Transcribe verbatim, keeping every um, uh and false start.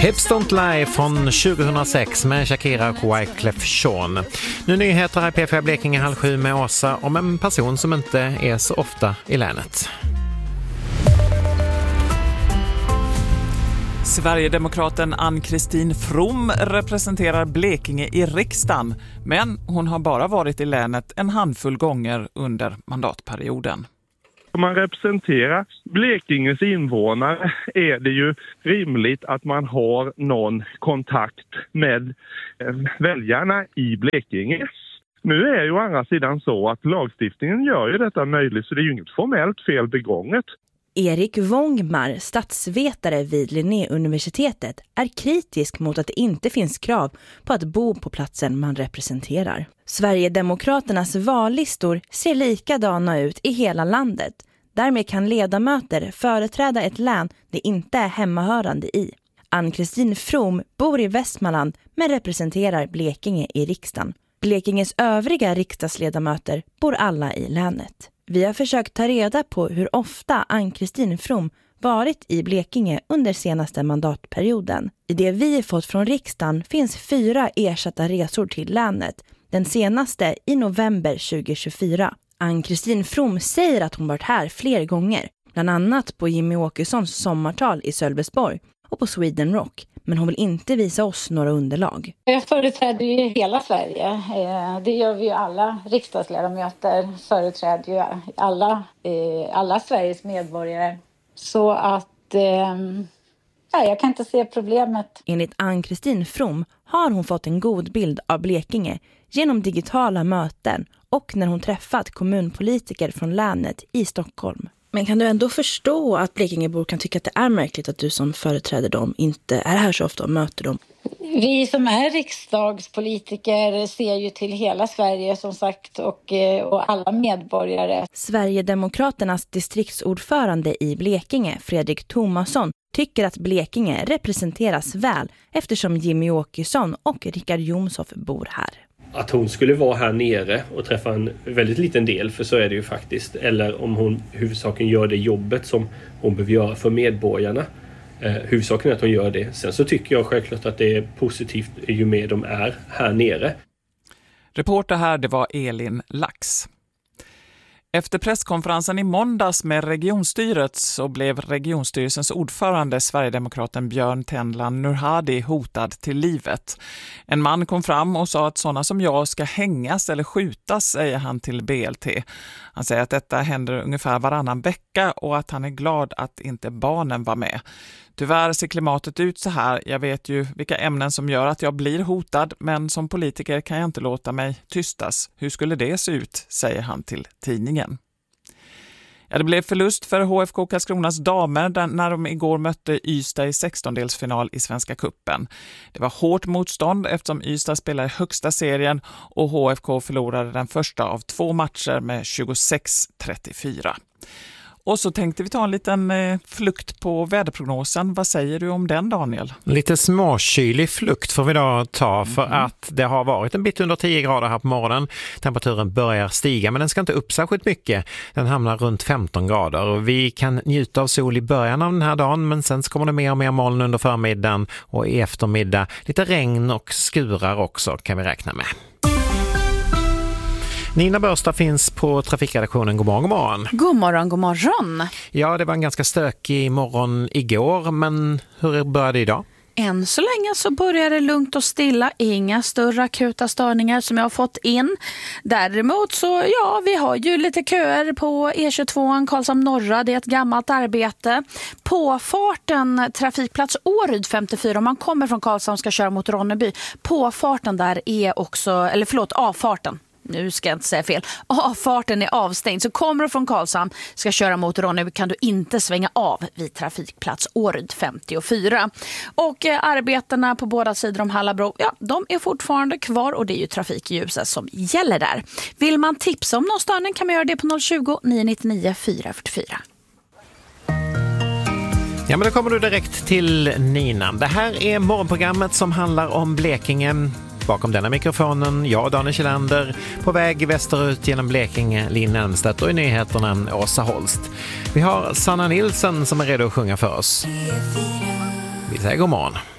Hips Don't Lie från tjugohundrasex med Shakira och Wyclef Jean. Nu nyheter här i P fyra Blekinge halv sju med Åsa om en person som inte är så ofta i länet. Sverigedemokraten Ann-Kristin From representerar Blekinge i riksdagen, men hon har bara varit i länet en handfull gånger under mandatperioden. Om man representerar Blekinges invånare är det ju rimligt att man har någon kontakt med väljarna i Blekinge. Nu är ju å andra sidan så att lagstiftningen gör ju detta möjligt, så det är ju inget formellt fel begånget. Erik Wångmar, statsvetare vid Linnéuniversitetet, är kritisk mot att det inte finns krav på att bo på platsen man representerar. Sverigedemokraternas vallistor ser likadana ut i hela landet. Därmed kan ledamöter företräda ett län de inte är hemmahörande i. Ann-Kristin From bor i Västmanland men representerar Blekinge i riksdagen. Blekinges övriga riksdagsledamöter bor alla i länet. Vi har försökt ta reda på hur ofta Ann-Kristin From varit i Blekinge under senaste mandatperioden. I det vi fått från riksdagen finns fyra ersatta resor till länet. Den senaste i november tjugohundratjugofyra. Ann-Kristin From säger att hon varit här fler gånger. Bland annat på Jimmy Åkessons sommartal i Sölvesborg och på Sweden Rock. Men hon vill inte visa oss några underlag. Jag företräder ju hela Sverige. Det gör vi ju alla riksdagsledamöter. Företräder ju alla, alla Sveriges medborgare. Så att ja, jag kan inte se problemet. Enligt Ann-Kristin From har hon fått en god bild av Blekinge genom digitala möten och när hon träffat kommunpolitiker från länet i Stockholm. Men kan du ändå förstå att Blekingebor kan tycka att det är märkligt att du som företräder dem inte är här så ofta och möter dem? Vi som är riksdagspolitiker ser ju till hela Sverige som sagt och, och alla medborgare. Sverigedemokraternas distriktsordförande i Blekinge, Fredrik Thomasson, tycker att Blekinge representeras väl eftersom Jimmy Åkesson och Rickard Jomshof bor här. Att hon skulle vara här nere och träffa en väldigt liten del, för så är det ju faktiskt. Eller om hon huvudsaken gör det jobbet som hon behöver göra för medborgarna. Eh, huvudsaken är att hon gör det. Sen så tycker jag självklart att det är positivt ju mer de är här nere. Reporter här, det var Elin Lax. Efter presskonferensen i måndags med regionstyret så blev regionstyrelsens ordförande, Sverigedemokraten Björn Tendlan Nurhadi, hotad till livet. En man kom fram och sa att sådana som jag ska hängas eller skjutas, säger han till B L T. Han säger att detta händer ungefär varannan vecka och att han är glad att inte barnen var med. Tyvärr ser klimatet ut så här. Jag vet ju vilka ämnen som gör att jag blir hotad, men som politiker kan jag inte låta mig tystas. Hur skulle det se ut, säger han till tidningen. Ja, det blev förlust för H F K Karlskronas damer när de igår mötte Ystad i sextondelsfinal i Svenska kuppen. Det var hårt motstånd eftersom Ystad spelar i högsta serien och H F K förlorade den första av två matcher med tjugosex trettiofyra. Och så tänkte vi ta en liten eh, flukt på väderprognosen. Vad säger du om den, Daniel? Lite småkylig flukt får vi då ta för mm. att det har varit en bit under tio grader här på morgonen. Temperaturen börjar stiga men den ska inte upp särskilt mycket. Den hamnar runt femton grader. Vi kan njuta av sol i början av den här dagen men sen kommer det mer och mer moln under förmiddagen och i eftermiddag lite regn och skurar också kan vi räkna med. Nina Börstad finns på trafikredaktionen. God morgon, god morgon. God morgon, god morgon. Ja, det var en ganska stökig morgon igår, men hur började det idag? Än så länge så börjar det lugnt och stilla. Inga större akuta störningar som jag har fått in. Däremot så, ja, vi har ju lite köer på E tjugotvå Karlshamn norra. Det är ett gammalt arbete. Påfarten trafikplats Åryd femtiofyra. Om man kommer från Karlshamn och ska köra mot Ronneby. Påfarten där är också, eller förlåt, avfarten. Nu ska jag inte säga fel. Avfarten är avstängd. Så kommer du från Karlshamn, ska köra mot Ronneby, kan du inte svänga av vid trafikplats Åryd femtiofyra. Och eh, arbetena på båda sidor om Hallabro, ja, de är fortfarande kvar och det är ju trafikljuset som gäller där. Vill man tipsa om någon störning kan man göra det på noll tjugo, nio nio nio, fyra fyra fyra. Ja, men då kommer du direkt till Nina. Det här är morgonprogrammet som handlar om Blekinge. Bakom denna mikrofonen, jag Daniel Kjellander, på väg västerut genom Blekinge, Linn Elmstedt och i nyheterna Åsa Holst. Vi har Sanna Nilsson som är redo att sjunga för oss. Vi säger god morgon.